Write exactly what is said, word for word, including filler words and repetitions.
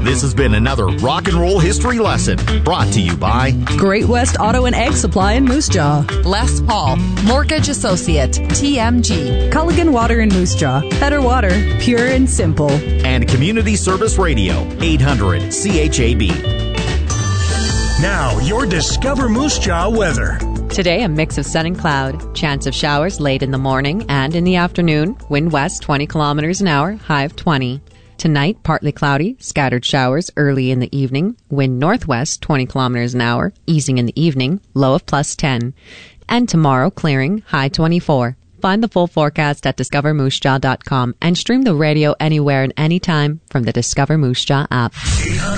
This has been another Rock and Roll History Lesson brought to you by Great West Auto and Egg Supply in Moose Jaw, Les Paul, Mortgage Associate, T M G, Culligan Water in Moose Jaw, better water, pure and simple, and Community Service Radio, eight hundred C H A B. Now, your Discover Moose Jaw weather. Today, a mix of sun and cloud. Chance of showers late in the morning and in the afternoon. Wind west twenty kilometers an hour, high of twenty. Tonight, partly cloudy, scattered showers early in the evening. Wind northwest twenty kilometers an hour, easing in the evening, low of plus ten. And tomorrow, clearing, high twenty-four. Find the full forecast at discover moose jaw dot com and stream the radio anywhere and anytime from the Discover Moose Jaw app.